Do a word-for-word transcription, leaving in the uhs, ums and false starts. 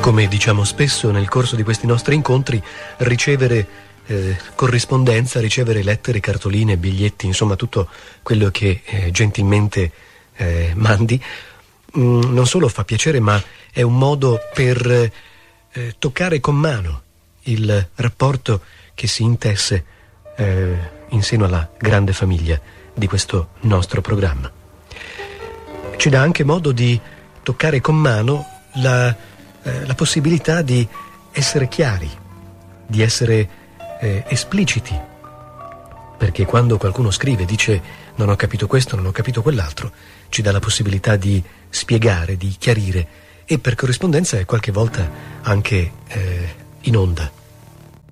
Come diciamo spesso nel corso di questi nostri incontri, ricevere eh, corrispondenza, ricevere lettere, cartoline, biglietti, insomma tutto quello che eh, gentilmente eh, mandi, mh, non solo fa piacere, ma è un modo per eh, toccare con mano il rapporto che si intesse eh, in seno alla grande famiglia di questo nostro programma. Ci dà anche modo di toccare con mano la la possibilità di essere chiari, di essere eh, espliciti, perché quando qualcuno scrive, dice non ho capito questo, non ho capito quell'altro, ci dà la possibilità di spiegare, di chiarire, e per corrispondenza è qualche volta anche eh, in onda.